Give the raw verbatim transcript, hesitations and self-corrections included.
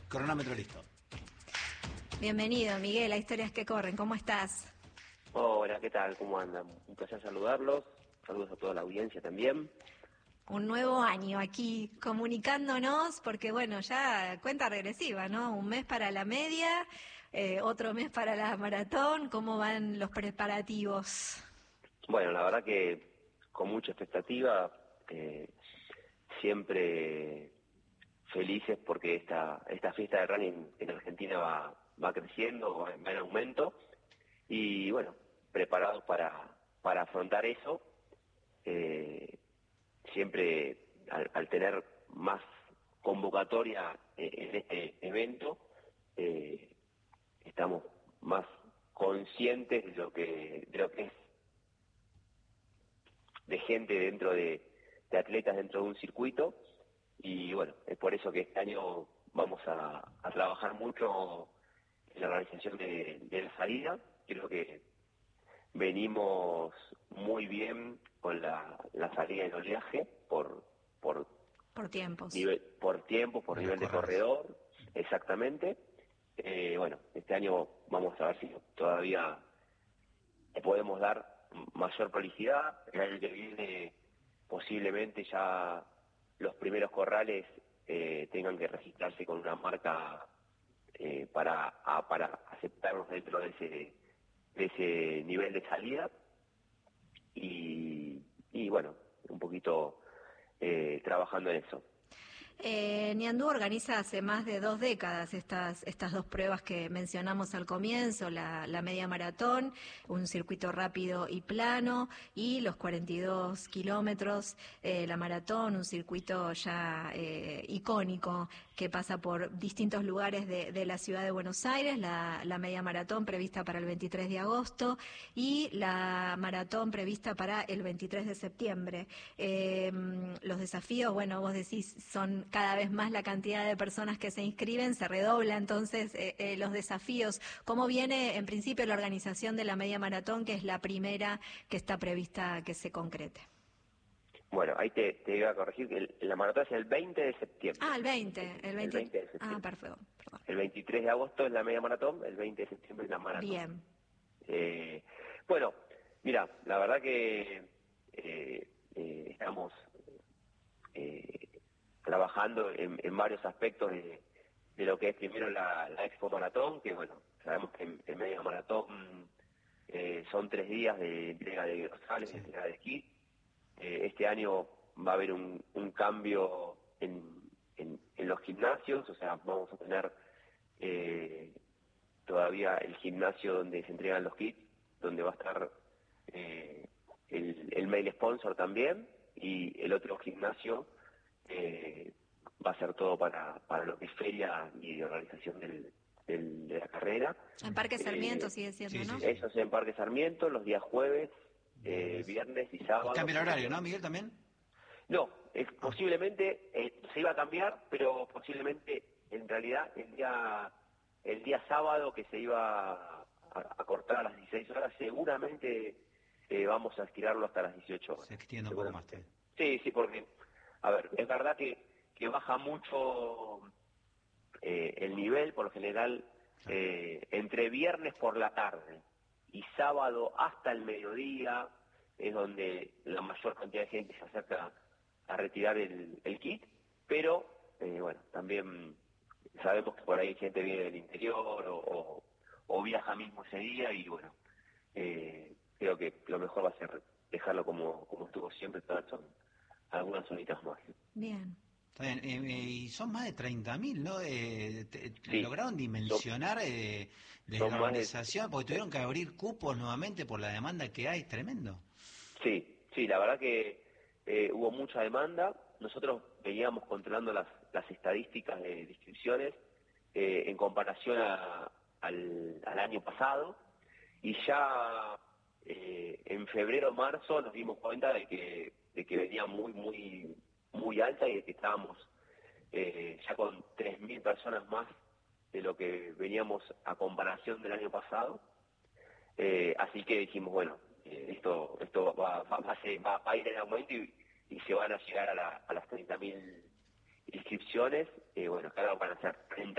Cronómetro listo. Bienvenido, Miguel, a Historias que Corren. ¿Cómo estás? Hola, ¿qué tal? ¿Cómo andan? Un placer saludarlos. Saludos a toda la audiencia también. Un nuevo año aquí comunicándonos, porque bueno, ya cuenta regresiva, ¿no? Un mes para la media, eh, otro mes para la maratón. ¿Cómo van los preparativos? Bueno, la verdad que con mucha expectativa, eh, siempre felices porque esta esta fiesta de running en Argentina va, va creciendo, va, va en aumento, y bueno, preparados para, para afrontar eso. Eh, siempre al, al tener más convocatoria en este evento, eh, estamos más conscientes de lo que de lo que es de gente dentro de, de atletas dentro de un circuito, y bueno, es por eso que este año vamos a, a trabajar mucho en la organización de, de la salida. Creo que venimos muy bien con la, la salida en oleaje por por Por tiempos. nivel, por tiempo, por Los nivel de corrales. corredor, exactamente. Eh, bueno, este año vamos a ver si todavía le podemos dar mayor prolicidad. El año que viene posiblemente ya los primeros corrales eh, tengan que registrarse con una marca eh, para a, para aceptarnos dentro de ese de ese nivel de salida, y, y bueno, un poquito eh, trabajando en eso. Eh, Niandú organiza hace más de dos décadas estas, estas dos pruebas que mencionamos al comienzo, la, la media maratón, un circuito rápido y plano, y los cuarenta y dos kilómetros, eh, la maratón, un circuito ya eh, icónico que pasa por distintos lugares de, de la ciudad de Buenos Aires, la, la media maratón prevista para el veintitrés de agosto y la maratón prevista para el veintitrés de septiembre. Eh, los desafíos, bueno, vos decís, son cada vez más la cantidad de personas que se inscriben, se redobla entonces eh, eh, los desafíos. ¿Cómo viene en principio la organización de la media maratón, que es la primera que está prevista que se concrete? Bueno, ahí te, te iba a corregir que el- la maratón es el veinte de septiembre. Ah, el veinte, el veinte. El veinte de septiembre. Ah, perfecto. Perdón. El veintitrés de agosto es la media maratón, el veinte de septiembre es la maratón. Bien. Eh, bueno, mira, la verdad que eh, eh, estamos eh, trabajando en, en varios aspectos de, de lo que es primero la, la Expo Maratón, que bueno, sabemos que en, en media maratón eh, son tres días de entrega de dorsales, de entrega de esquí. Eh, este año va a haber un, un cambio en, en, en los gimnasios, o sea, vamos a tener eh, todavía el gimnasio donde se entregan los kits, donde va a estar eh, el, el mail sponsor también, y el otro gimnasio eh, va a ser todo para, para lo que es feria y organización del, del- de la carrera. En Parque Sarmiento Eh, sigue siendo, sí, ¿no? sí, sí. Eso es en Parque Sarmiento, los días jueves, eh, Viernes. viernes y sábado. Y cambia el horario, ¿no, Miguel, también? No, es, posiblemente eh, se iba a cambiar, pero posiblemente en realidad el día el día sábado, que se iba a, a cortar a las dieciséis horas, seguramente eh, vamos a estirarlo hasta las dieciocho horas. Se extiende un poco más. Seguramente. Sí, sí, porque, a ver, es verdad que, que baja mucho eh, el nivel, por lo general, eh, entre viernes por la tarde y sábado hasta el mediodía es donde la mayor cantidad de gente se acerca a retirar el, el kit, pero eh, bueno, también sabemos que por ahí gente viene del interior o, o, o viaja mismo ese día, y bueno, eh, creo que lo mejor va a ser dejarlo como, como estuvo siempre, todas son algunas horitas más. Bien. Está bien, eh, eh, y son más de treinta mil, ¿no? Eh, te- te- Sí. ¿Lograron dimensionar eh, desde son la más de- organización? Porque tuvieron que abrir cupos nuevamente por la demanda que hay, tremendo. Sí, sí, la verdad que eh, hubo mucha demanda. Nosotros veníamos controlando las, las estadísticas de inscripciones eh, en comparación a- al, al año pasado, y ya eh, en febrero o marzo nos dimos cuenta de que, de que venía muy, muy, muy alta, y de que estábamos eh, ya con tres mil personas más de lo que veníamos a comparación del año pasado. Eh, así que dijimos, bueno, eh, esto esto va, va, va, a ser- va- va a ir en aumento, y, y se van a llegar a, la- a las treinta mil inscripciones. Eh, bueno, cada van a ser treinta